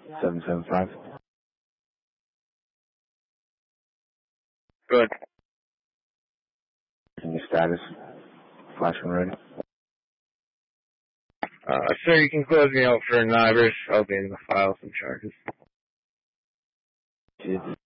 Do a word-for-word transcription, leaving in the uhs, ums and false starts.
seven seven five. Good. And your status? Flash when ready. Uh, sir, you can close me out for Nivers. I'll be able to file some charges. Cheers.